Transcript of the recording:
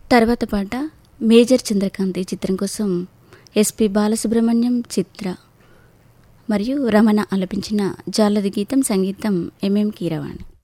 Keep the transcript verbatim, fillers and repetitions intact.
తర్వాత పాట మేజర్ చంద్రకాంత్ ఈ చిత్రం కోసం ఎస్పి బాలసుబ్రహ్మణ్యం, చిత్ర మరియు రమణ ఆలపించిన జాలది గీతం, సంగీతం ఎంఎం కీరవాణి.